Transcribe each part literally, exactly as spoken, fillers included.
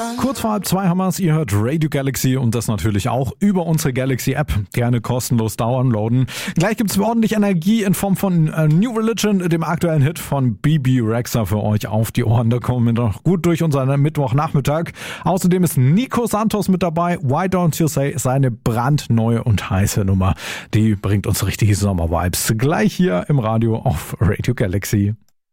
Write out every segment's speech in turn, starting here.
Kurz vor halb zwei haben wir es, ihr hört Radio Galaxy und das natürlich auch über unsere Galaxy-App. Gerne kostenlos downloaden. Gleich gibt es ordentlich Energie in Form von uh, New Religion, dem aktuellen Hit von Bebe Rexha für euch auf die Ohren. Da kommen wir noch gut durch unseren Mittwochnachmittag. Außerdem ist Nico Santos mit dabei. Why Don't You Say, seine brandneue und heiße Nummer. Die bringt uns richtige Sommer-Vibes. Gleich hier im Radio auf Radio Galaxy.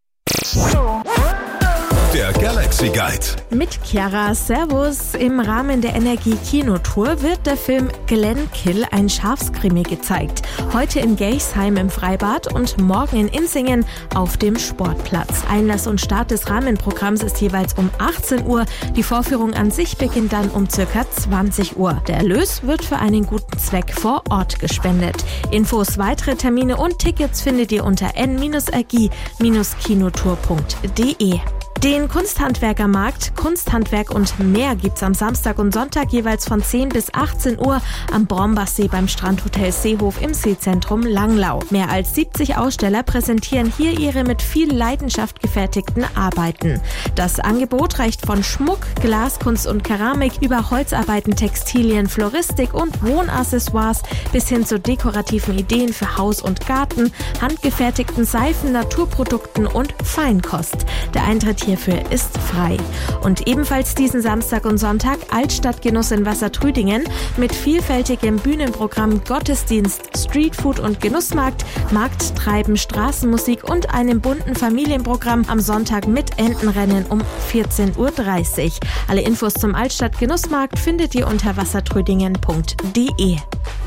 Der Galaxy Guide. Mit Chiara, servus. Im Rahmen der Energie-Kinotour wird der Film Glenkill, ein Schafskrimi, gezeigt. Heute in Geichsheim im Freibad und morgen in Insingen auf dem Sportplatz. Einlass und Start des Rahmenprogramms ist jeweils um achtzehn Uhr. Die Vorführung an sich beginnt dann um circa zwanzig Uhr. Der Erlös wird für einen guten Zweck vor Ort gespendet. Infos, weitere Termine und Tickets findet ihr unter n r g kinotour punkt d e. Den Kunsthandwerkermarkt, Kunsthandwerk und mehr gibt's am Samstag und Sonntag jeweils von zehn bis achtzehn Uhr am Brombachsee beim Strandhotel Seehof im Seezentrum Langlau. Mehr als siebzig Aussteller präsentieren hier ihre mit viel Leidenschaft gefertigten Arbeiten. Das Angebot reicht von Schmuck, Glaskunst und Keramik über Holzarbeiten, Textilien, Floristik und Wohnaccessoires bis hin zu dekorativen Ideen für Haus und Garten, handgefertigten Seifen, Naturprodukten und Feinkost. Der Eintritt hierfür ist frei. Und ebenfalls diesen Samstag und Sonntag Altstadtgenuss in Wassertrüdingen mit vielfältigem Bühnenprogramm, Gottesdienst, Streetfood und Genussmarkt, Markttreiben, Straßenmusik und einem bunten Familienprogramm am Sonntag mit Entenrennen um vierzehn Uhr dreißig. Alle Infos zum Altstadtgenussmarkt findet ihr unter wassertrüdingen punkt d e.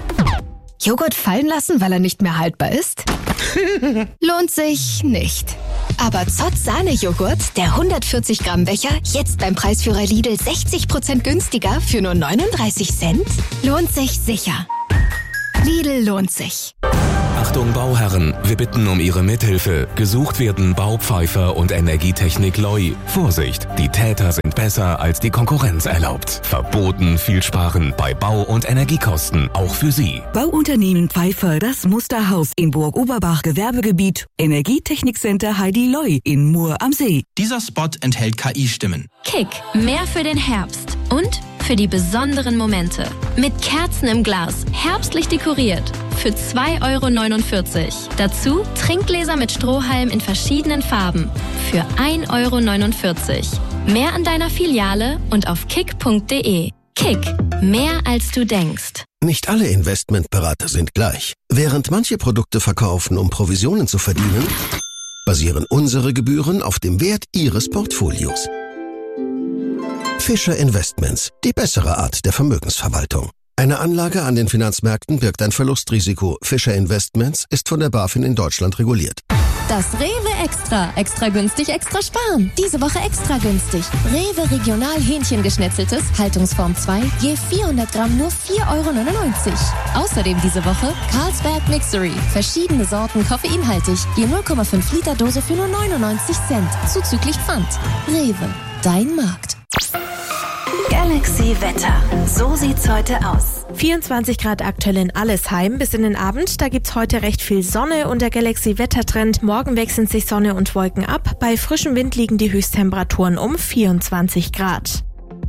Joghurt fallen lassen, weil er nicht mehr haltbar ist? Lohnt sich nicht. Aber Zott Sahne-Joghurt, der hundertvierzig Gramm Becher, jetzt beim Preisführer Lidl sechzig Prozent günstiger für nur neununddreißig Cent? Lohnt sich sicher. Lidl lohnt sich. Achtung Bauherren, wir bitten um Ihre Mithilfe. Gesucht werden Baupfeifer und Energietechnik Loi. Vorsicht, die Täter sind besser als die Konkurrenz erlaubt. Verboten viel sparen bei Bau- und Energiekosten, auch für Sie. Bauunternehmen Pfeiffer, das Musterhaus in Burg-Oberbach Gewerbegebiet. Energietechnikcenter Heidi Loi in Mur am See. Dieser Spot enthält K I-Stimmen. Kick, mehr für den Herbst und für die besonderen Momente. Mit Kerzen im Glas, herbstlich dekoriert. Für zwei Euro neunundvierzig. Dazu Trinkgläser mit Strohhalm in verschiedenen Farben. Für ein Euro neunundvierzig. Mehr an deiner Filiale und auf kick punkt d e. Kick, mehr als du denkst. Nicht alle Investmentberater sind gleich. Während manche Produkte verkaufen, um Provisionen zu verdienen, basieren unsere Gebühren auf dem Wert Ihres Portfolios. Fischer Investments, die bessere Art der Vermögensverwaltung. Eine Anlage an den Finanzmärkten birgt ein Verlustrisiko. Fischer Investments ist von der BaFin in Deutschland reguliert. Das Rewe Extra. Extra günstig, extra sparen. Diese Woche extra günstig. Rewe Regional Hähnchengeschnetzeltes, Haltungsform zwei, je vierhundert Gramm nur vier Euro neunundneunzig. Außerdem diese Woche Carlsberg Mixery. Verschiedene Sorten koffeinhaltig. Je null Komma fünf Liter Dose für nur neunundneunzig Cent. Zuzüglich Pfand. Rewe. Dein Markt. Galaxy Wetter. So sieht's heute aus. vierundzwanzig Grad aktuell in Allesheim bis in den Abend. Da gibt's heute recht viel Sonne und der Galaxy Wettertrend. Morgen wechseln sich Sonne und Wolken ab. Bei frischem Wind liegen die Höchsttemperaturen um vierundzwanzig Grad.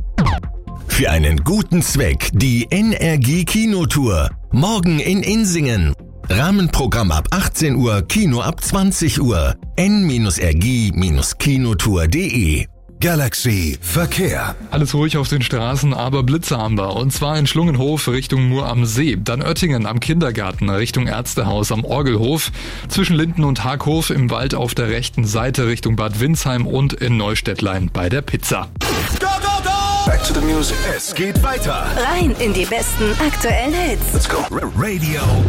Für einen guten Zweck die Energie-Kinotour. Morgen in Insingen. Rahmenprogramm ab achtzehn Uhr, Kino ab zwanzig Uhr. n r g kinotour punkt d e. Galaxy Verkehr. Alles ruhig auf den Straßen, aber Blitze haben wir. Und zwar in Schlungenhof Richtung Mur am See. Dann Oettingen am Kindergarten Richtung Ärztehaus am Orgelhof. Zwischen Linden und Haghof im Wald auf der rechten Seite Richtung Bad Windsheim und in Neustädtlein bei der Pizza. Go, go, go! Back to the music. Es geht weiter. Rein in die besten aktuellen Hits. Let's go. Radio